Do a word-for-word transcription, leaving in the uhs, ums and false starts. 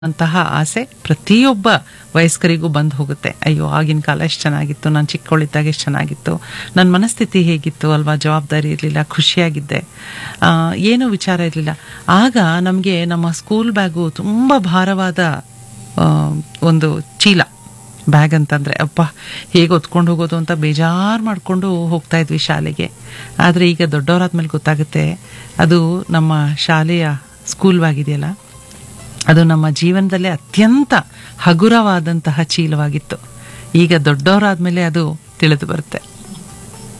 ಅಂತಹ ಆಸೆ ಪ್ರತಿಯೊಬ್ಬ ವಯಸ್ಕರಿಗೂ ಬಂದು ಹೋಗುತ್ತೆ. ಅಯ್ಯೋ ಆಗಿನ ಕಾಲ ಎಷ್ಟು ಚೆನ್ನಾಗಿತ್ತು, ನಾನು ಚಿಕ್ಕವಳಿದ್ದಾಗ ಎಷ್ಟು ಚೆನ್ನಾಗಿತ್ತು, ನನ್ನ ಮನಸ್ಥಿತಿ ಹೇಗಿತ್ತು ಅಲ್ವಾ, ಜವಾಬ್ದಾರಿ ಇರಲಿಲ್ಲ, ಖುಷಿಯಾಗಿದ್ದೆ, ಏನೂ ವಿಚಾರ ಇರಲಿಲ್ಲ. ಆಗ ನಮಗೆ ನಮ್ಮ ಸ್ಕೂಲ್ ಬ್ಯಾಗು ತುಂಬ ಭಾರವಾದ ಆ, ಒಂದು ಚೀಲ. ಬ್ಯಾಗ್ ಅಂತಂದರೆ ಅಪ್ಪ ಹೇಗೆ ಹೊತ್ಕೊಂಡು ಹೋಗೋದು ಅಂತ ಬೇಜಾರು ಮಾಡಿಕೊಂಡು ಹೋಗ್ತಾ ಇದ್ವಿ ಶಾಲೆಗೆ. ಆದರೆ ಈಗ ದೊಡ್ಡವರಾದ್ಮೇಲೆ ಗೊತ್ತಾಗುತ್ತೆ ಅದು ನಮ್ಮ ಶಾಲೆಯ ಸ್ಕೂಲ್ ಬ್ಯಾಗ್ ಇದೆಯಲ್ಲ, ಅದು ನಮ್ಮ ಜೀವನದಲ್ಲೇ ಅತ್ಯಂತ ಹಗುರವಾದಂತಹ ಚೀಲವಾಗಿತ್ತು. ಈಗ ದೊಡ್ಡವರಾದ್ಮೇಲೆ ಅದು ತಿಳಿದು ಬರುತ್ತೆ.